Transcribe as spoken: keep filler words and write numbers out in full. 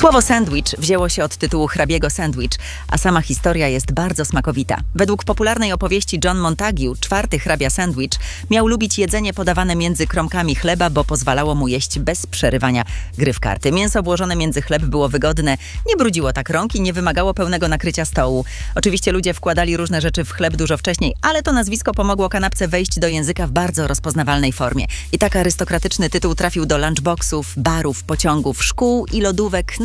Słowo sandwich wzięło się od tytułu hrabiego sandwich, a sama historia jest bardzo smakowita. Według popularnej opowieści John Montague, czwarty hrabia sandwich, miał lubić jedzenie podawane między kromkami chleba, bo pozwalało mu jeść bez przerywania gry w karty. Mięso włożone między chleb było wygodne, nie brudziło tak rąk i nie wymagało pełnego nakrycia stołu. Oczywiście ludzie wkładali różne rzeczy w chleb dużo wcześniej, ale to nazwisko pomogło kanapce wejść do języka w bardzo rozpoznawalnej formie. I tak arystokratyczny tytuł trafił do lunchboxów, barów, pociągów, szkół i lodówek